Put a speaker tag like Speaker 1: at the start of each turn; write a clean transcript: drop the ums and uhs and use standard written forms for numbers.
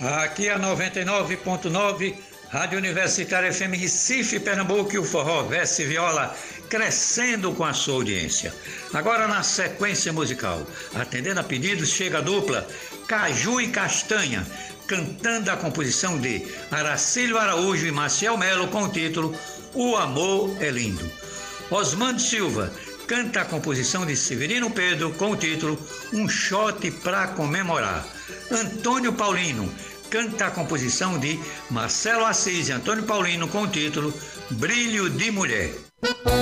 Speaker 1: Aqui a 99.9, Rádio Universitária FM Recife, Pernambuco, e o Forró Verse Viola crescendo com a sua audiência. Agora na sequência musical, atendendo a pedidos, chega a dupla Caju e Castanha, cantando a composição de Aracílio Araújo e Maciel Melo com o título O Amor é Lindo. Osmando Silva canta a composição de Severino Pedro com o título Um Shot pra Comemorar. Antônio Paulino canta a composição de Marcelo Assis e Antônio Paulino com o título Brilho de Mulher.